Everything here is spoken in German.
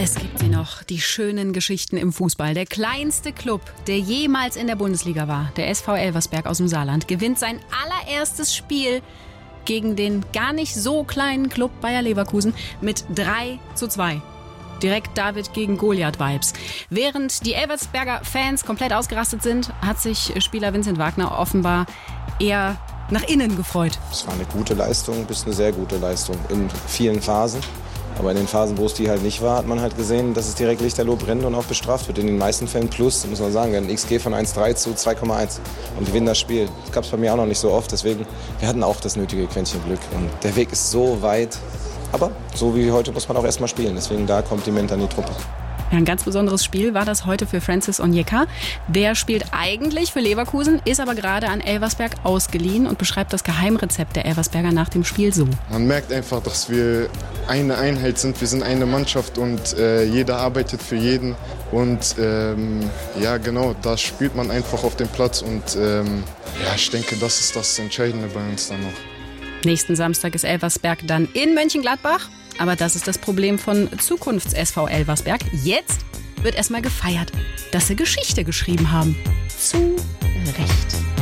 Es gibt sie noch, die schönen Geschichten im Fußball. Der kleinste Club, der jemals in der Bundesliga war, der SV Elversberg aus dem Saarland, gewinnt sein allererstes Spiel gegen den gar nicht so kleinen Club Bayer Leverkusen mit 3:2. Direkt David gegen Goliath-Vibes. Während die Elversberger Fans komplett ausgerastet sind, hat sich Spieler Vincent Wagner offenbar eher nach innen gefreut. Es war eine gute Leistung bis eine sehr gute Leistung in vielen Phasen. Aber in den Phasen, wo es die halt nicht war, hat man halt gesehen, dass es direkt lichterloh brennt und auch bestraft wird. In den meisten Fällen plus, muss man sagen, ein XG von 1,3 zu 2,1 und gewinnen das Spiel. Das gab es bei mir auch noch nicht so oft, deswegen, wir hatten auch das nötige Quäntchen Glück. Und der Weg ist so weit, aber so wie heute muss man auch erstmal spielen. Deswegen da Kompliment an die Truppe. Ja, ein ganz besonderes Spiel war das heute für Francis Onyeka. Der spielt eigentlich für Leverkusen, ist aber gerade an Elversberg ausgeliehen und beschreibt das Geheimrezept der Elversberger nach dem Spiel so. Man merkt einfach, dass wir eine Einheit sind, wir sind eine Mannschaft und jeder arbeitet für jeden. Und ja genau, da spielt man einfach auf dem Platz und ja, ich denke, das ist das Entscheidende bei uns dann noch. Nächsten Samstag ist Elversberg dann in Mönchengladbach. Aber das ist das Problem von Zukunfts-SV Elversberg. Jetzt wird erstmal gefeiert, dass sie Geschichte geschrieben haben. Zu Recht.